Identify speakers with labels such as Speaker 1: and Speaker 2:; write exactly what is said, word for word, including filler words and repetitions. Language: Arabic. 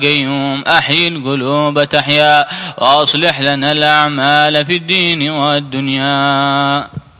Speaker 1: قيوم أحيي القلوب تحيا وأصلح لنا الأعمال في الدين والدنيا.